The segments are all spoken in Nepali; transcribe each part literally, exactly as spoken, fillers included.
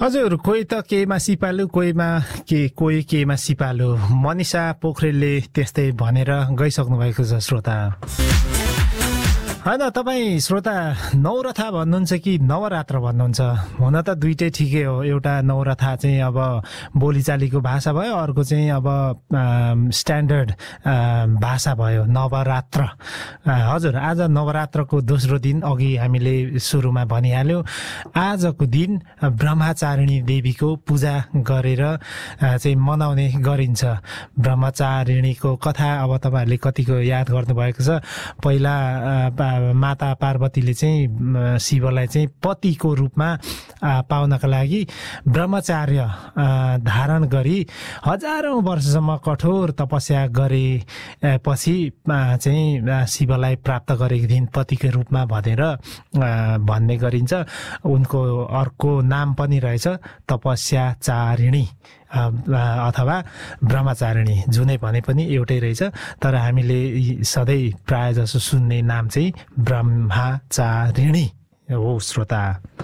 हजुर, कोही त केमा सिपालु, कोहीमा के कोही केमा सिपालु। मनिषा पोखरेलले त्यस्तै भनेर गइसक्नु भएको छ श्रोता। होइन, तपाईँ श्रोता नवरथा भन्नुहुन्छ कि नवरात्र भन्नुहुन्छ? हुन त दुइटै ठिकै हो। एउटा नवरथा चाहिँ अब बोलीचालीको भाषा भयो, अर्को चाहिँ अब स्ट्यान्डर्ड भाषा भयो नवरात्र। हजुर, आज नवरात्रको दोस्रो दिन, अघि हामीले सुरुमा भनिहाल्यो। आजको दिन ब्रह्मचारिणी देवीको पूजा गरेर चाहिँ मनाउने गरिन्छ। ब्रह्मचारिणीको कथा अब तपाईँहरूले कतिको याद गर्नुभएको छ। पहिला माता पार्वतीले चाहिँ शिवलाई चाहिँ पतिको रूपमा पाउनका लागि ब्रह्मचार्य धारण गरी हजारौं वर्षसम्म कठोर तपस्या गरेपछि चाहिँ शिवलाई प्राप्त गरेकी थिइन् पतिको रूपमा भनेर भन्ने गरिन्छ। उनको अर्को नाम पनि रहेछ तपस्याचारिणी अथवा ब्रह्मचारिणी, जुनै भने पनि एउटै रहेछ। तर हामीले सधैँ प्राय जसो सुन्ने नाम चाहिँ ब्रह्मचारिणी हो श्रोता।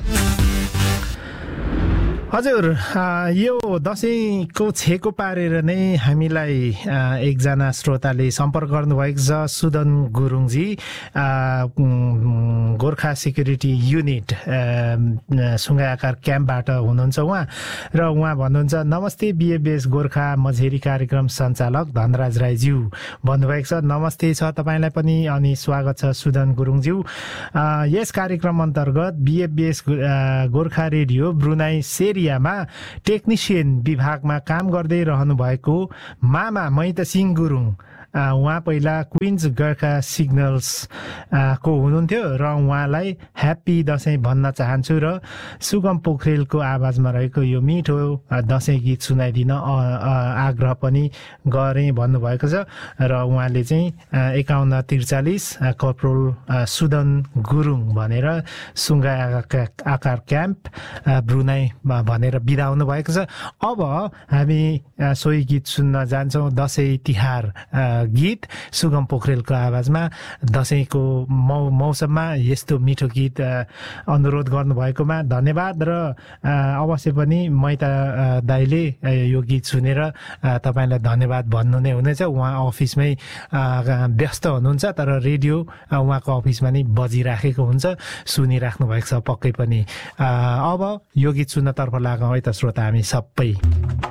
हजुर, यो दसैँको छेको पारेर नै हामीलाई एकजना श्रोताले सम्पर्क गर्नुभएको छ। सुदन गुरुङजी गोर्खा सेक्युरिटी युनिट सुङ्गाई आकार क्याम्पबाट हुनुहुन्छ उहाँ, र उहाँ भन्नुहुन्छ नमस्ते बिएफबिएस गोर्खा मझेरी कार्यक्रम सञ्चालक धनराज राईज्यू भन्नुभएको छ। नमस्ते छ तपाईँलाई पनि अनि स्वागत छ सुदन गुरुङज्यू। यस कार्यक्रम अन्तर्गत बिएफबिएस गोर्खा रेडियो ब्रुनाई सेरी टेक्निसियन विभागमा काम गर्दै रहनु भएको मामा मैत सिंह गुरुङ, उहाँ पहिला क्विन्स गोर्खा सिग्नल्स को हुनुहुन्थ्यो र उहाँलाई ह्याप्पी दसैँ भन्न चाहन्छु र सुगम पोखरेलको आवाजमा रहेको यो मिठो दसैँ गीत सुनाइदिन आग्रह पनि गरेँ भन्नुभएको छ। र उहाँले चाहिँ एकाउन्न त्रिचालिस कर्पोरल सुदन गुरुङ भनेर सुङ्गाई आकार क्याम्प ब्रुनाई भनेर बिदा हुनु भएको छ। अब हामी सोही गीत सुन्न जान्छौँ, दसैँ तिहार गीत सुगम पोखरेलको आवाजमा। दसैँको मौ मौसममा यस्तो मिठो गीत अनुरोध गर्नुभएकोमा धन्यवाद। र अवश्य पनि मैता दाइले यो गीत सुनेर तपाईँलाई धन्यवाद भन्नु नै हुनेछ। उहाँ अफिसमै व्यस्त हुनुहुन्छ, तर रेडियो उहाँको अफिसमा नै बजिराखेको हुन्छ, सुनिराख्नु भएको छ पक्कै पनि। अब यो गीत सुन्नतर्फ लागौँ है त श्रोता हामी सबै।